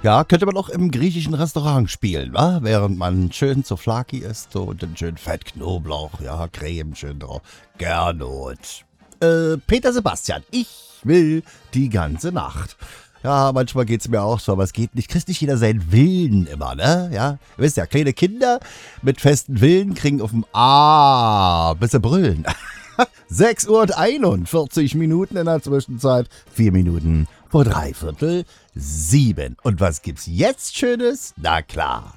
Ja, könnte man auch im griechischen Restaurant spielen, wa? Während man schön Souvlaki isst so, und dann schön Fett, Knoblauch, ja, Creme schön drauf. Gernot. Peter Sebastian, ich will die ganze Nacht. Ja, manchmal geht's mir auch so, aber es geht nicht. Kriegt nicht jeder seinen Willen immer, ne? Ja, ihr wisst ja, kleine Kinder mit festen Willen kriegen auf dem bis sie brüllen. 6 Uhr und 41 Minuten in der Zwischenzeit. 4 Minuten vor 6:45. Und was gibt's jetzt Schönes? Na klar.